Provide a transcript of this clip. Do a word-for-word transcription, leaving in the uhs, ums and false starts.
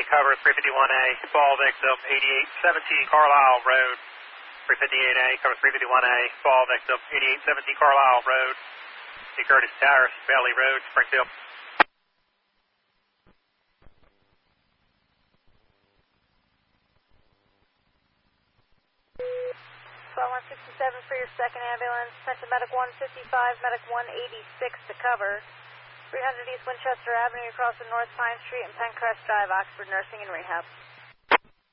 cover three fifty-one A, fall victim eighty-eight seventeen Carlisle Road. three fifty-eight A, cover three fifty-one A, fall victim eighty-eight seventeen Carlisle Road. C. Curtis Towers, Valley Road, Springfield. one sixty-seven for your second ambulance. Sent to Medic one fifty-five, Medic one eighty-six to cover. three hundred East Winchester Avenue across the North Pine Street and Pencrest Drive, Oxford Nursing and Rehab.